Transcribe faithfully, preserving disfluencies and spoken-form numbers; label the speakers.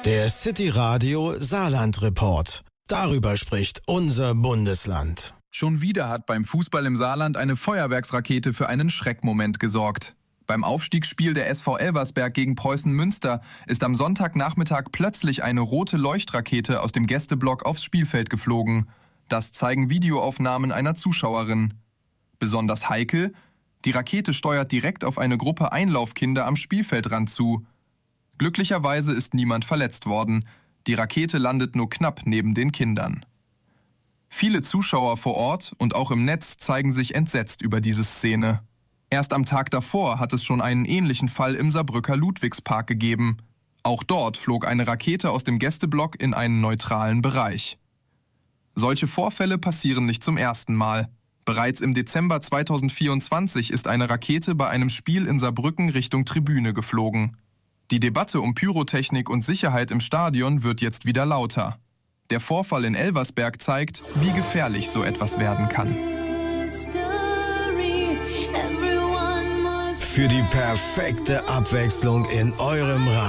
Speaker 1: Der City Radio Saarland Report. Darüber spricht unser Bundesland.
Speaker 2: Schon wieder hat beim Fußball im Saarland eine Feuerwerksrakete für einen Schreckmoment gesorgt. Beim Aufstiegsspiel der S V Elversberg gegen Preußen Münster ist am Sonntagnachmittag plötzlich eine rote Leuchtrakete aus dem Gästeblock aufs Spielfeld geflogen. Das zeigen Videoaufnahmen einer Zuschauerin. Besonders heikel: Die Rakete steuert direkt auf eine Gruppe Einlaufkinder am Spielfeldrand zu. Glücklicherweise ist niemand verletzt worden. Die Rakete landet nur knapp neben den Kindern. Viele Zuschauer vor Ort und auch im Netz zeigen sich entsetzt über diese Szene. Erst am Tag davor hat es schon einen ähnlichen Fall im Saarbrücker Ludwigspark gegeben. Auch dort flog eine Rakete aus dem Gästeblock in einen neutralen Bereich. Solche Vorfälle passieren nicht zum ersten Mal. Bereits im Dezember zweitausendvierundzwanzig ist eine Rakete bei einem Spiel in Saarbrücken Richtung Tribüne geflogen. Die Debatte um Pyrotechnik und Sicherheit im Stadion wird jetzt wieder lauter. Der Vorfall in Elversberg zeigt, wie gefährlich so etwas werden kann.
Speaker 1: Für die perfekte Abwechslung in eurem Radio.